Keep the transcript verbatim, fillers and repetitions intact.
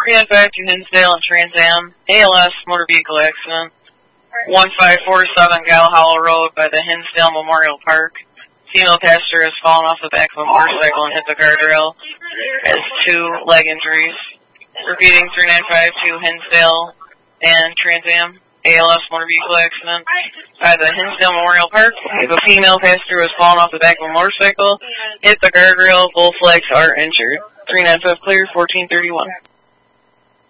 three nine five to Hinsdale and Trans Am, A L S motor vehicle accident. one five four seven Gal Hollow Road by the Hinsdale Memorial Park. Female passenger has fallen off the back of a motorcycle and hit the guardrail. Has two leg injuries. Repeating three nine five to Hinsdale and Trans Am, A L S motor vehicle accident by the Hinsdale Memorial Park. A female passenger has fallen off the back of a motorcycle, hit the guardrail, both legs are injured. three nine five clear, fourteen thirty-one.